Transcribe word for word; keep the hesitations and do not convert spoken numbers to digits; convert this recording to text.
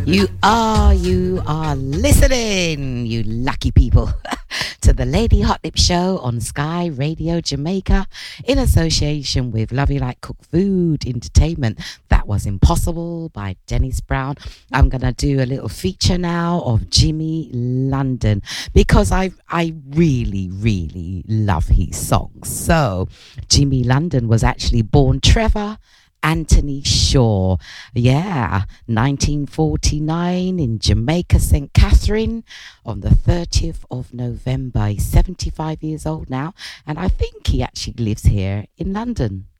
You are, you are listening, you lucky people, to the Lady Hot Lip Show on Sky Radio Jamaica in association with Love You Like Cook Food Entertainment. That Was Impossible by Dennis Brown. I'm going to do a little feature now of Jimmy London because I, I really, really love his songs. So, Jimmy London was actually born Trevor Anthony Shaw, yeah, nineteen forty-nine in Jamaica, Saint Catherine, on the thirtieth of November. He's seventy-five years old now, and I think he actually lives here in London.